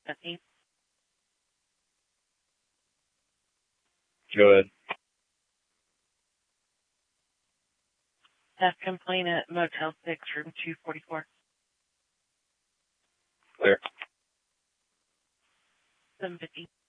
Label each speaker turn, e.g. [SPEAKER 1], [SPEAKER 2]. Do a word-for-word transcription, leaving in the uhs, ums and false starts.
[SPEAKER 1] Bethany.
[SPEAKER 2] Go ahead.
[SPEAKER 1] Theft complaint at Motel six, room two forty-four.
[SPEAKER 2] Clear.
[SPEAKER 1] seven fifty.